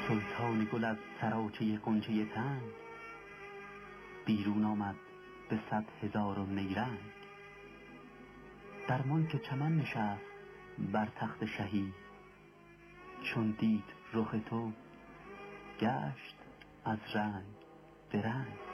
سلطان گل از سراچه غنچه تنگ، بیرون آمد به 100,000 نیرنگ. در ملک چمن نشست بر تخت شهی، چون دید رخ تو گشت از رنگ به رنگ.